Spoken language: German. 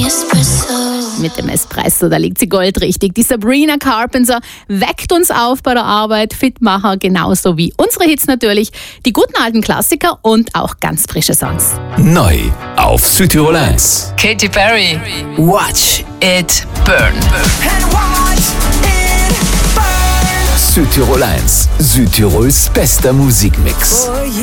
Mit dem Espresso, da liegt sie goldrichtig. Die Sabrina Carpenter weckt uns auf bei der Arbeit, Fitmacher, genauso wie unsere Hits natürlich, die guten alten Klassiker und auch ganz frische Songs. Neu auf Südtirol 1. Katy Perry, Watch It Burn. Südtirol 1, Südtirols bester Musikmix.